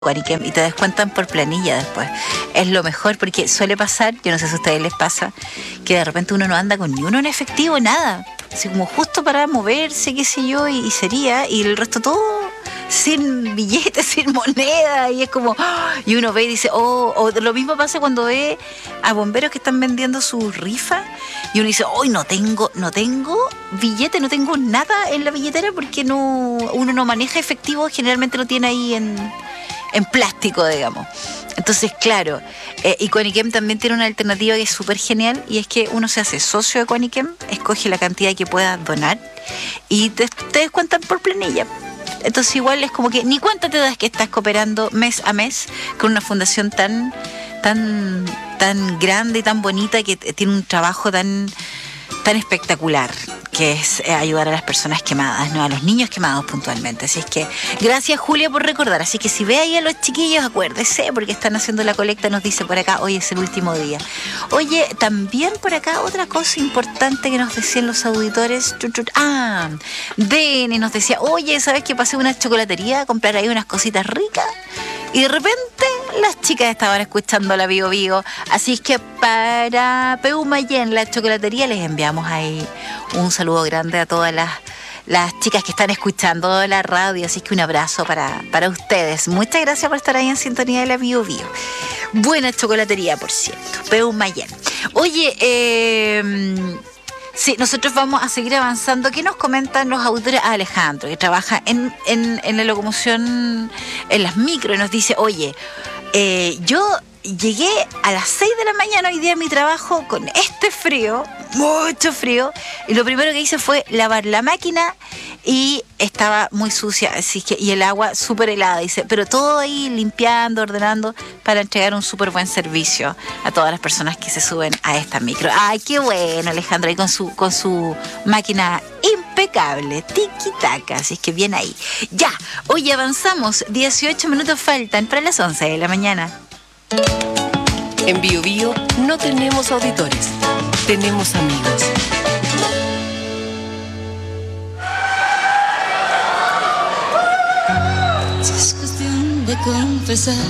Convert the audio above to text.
Quaniquem y te descuentan por planilla después. Es lo mejor porque suele pasar, yo no sé si a ustedes les pasa, que de repente uno no anda con ni uno en efectivo, nada. Así como justo para moverse, qué sé yo, y sería, y el resto todo sin billetes, sin moneda, y es como, y uno ve y dice, o lo mismo pasa cuando ve a bomberos que están vendiendo sus rifas, y uno dice, hoy no tengo billete, no tengo nada en la billetera porque uno no maneja efectivo, generalmente lo tiene ahí en plástico, digamos. Entonces, claro, y Quaniquem también tiene una alternativa que es súper genial, y es que uno se hace socio de Quaniquem, escoge la cantidad que puedas donar y te descuentan por planilla. Entonces igual es como que ni cuenta te das que estás cooperando mes a mes con una fundación tan grande y tan bonita, que tiene un trabajo tan espectacular, que es ayudar a las personas quemadas, ¿no? A los niños quemados puntualmente. Así es que gracias, Julia, por recordar. Así que si ve ahí a los chiquillos, acuérdese, porque están haciendo la colecta, nos dice por acá, hoy es el último día. Oye, también por acá otra cosa importante que nos decían los auditores. Deni nos decía, oye, ¿sabes que pasé a una chocolatería a comprar ahí unas cositas ricas? Y de repente las chicas estaban escuchando la Bio Bio. Así es que para Peumayén, la chocolatería, les enviamos ahí un saludo grande a todas las chicas que están escuchando la radio. Así que un abrazo para ustedes. Muchas gracias por estar ahí en sintonía de la Bio Bio. Buena chocolatería, por cierto. Peumayén. Oye, sí, nosotros vamos a seguir avanzando. ¿Qué nos comentan los auditores? Alejandro, que trabaja en la locomoción, en las micro, y nos dice, oye, yo llegué a las 6 de la mañana hoy día a mi trabajo con este frío, mucho frío, y lo primero que hice fue lavar la máquina y estaba muy sucia, así que, y el agua súper helada, dice, pero todo ahí limpiando, ordenando para entregar un súper buen servicio a todas las personas que se suben a esta micro. Ay, qué bueno, Alejandro, ahí con su máquina impecable, tiki-taka, así es que bien ahí. Ya, hoy avanzamos, 18 minutos faltan para las 11 de la mañana. En Bio Bio no tenemos auditores, tenemos amigos. Si es cuestión de confesar